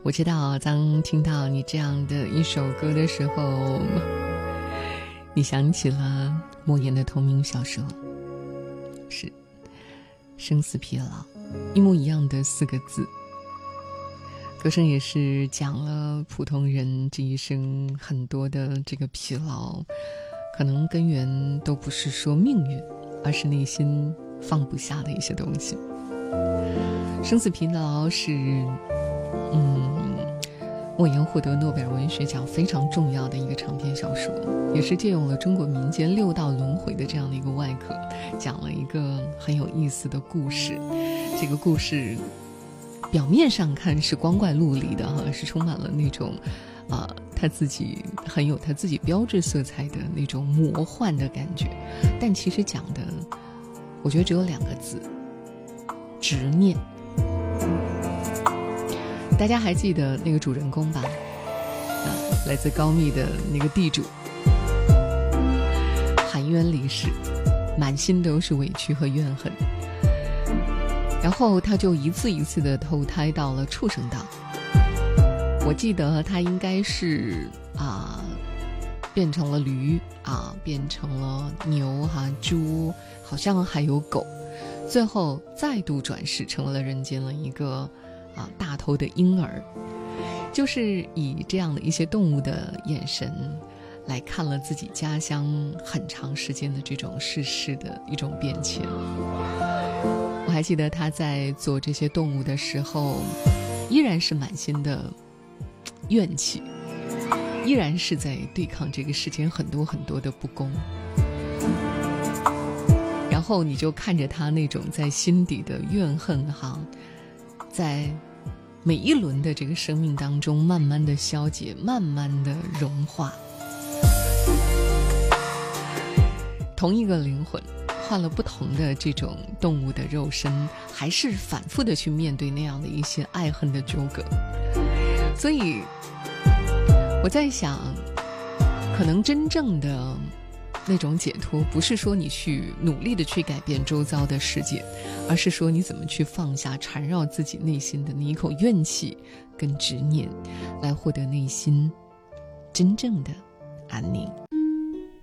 我知道当听到你这样的一首歌的时候，你想起了莫言的同名小说，是生死疲劳，一模一样的4个字。歌声也是讲了普通人这一生很多的这个疲劳，可能根源都不是说命运，而是内心放不下的一些东西。生死疲劳是莫言获得诺贝尔文学奖非常重要的一个长篇小说，也是借用了中国民间6道轮回的这样的一个外壳，讲了一个很有意思的故事。这个故事表面上看是光怪陆离的是充满了那种他自己很有他自己标志色彩的那种魔幻的感觉，但其实讲的我觉得只有2个字：执念。大家还记得那个主人公吧？来自高密的那个地主含冤离世，满心都是委屈和怨恨，然后他就一次一次的投胎到了畜生道。我记得他应该是变成了驴变成了牛猪，好像还有狗，最后再度转世成了人间了一个大头的婴儿，就是以这样的一些动物的眼神来看了自己家乡很长时间的这种世事的一种变迁。我还记得他在做这些动物的时候，依然是满心的怨气，依然是在对抗这个世间很多很多的不公。然后你就看着他那种在心底的怨恨在每一轮的这个生命当中慢慢的消解，慢慢的融化。同一个灵魂换了不同的这种动物的肉身，还是反复的去面对那样的一些爱恨的纠葛。所以我在想，可能真正的那种解脱，不是说你去努力的去改变周遭的世界，而是说你怎么去放下缠绕自己内心的那一口怨气跟执念，来获得内心真正的安宁。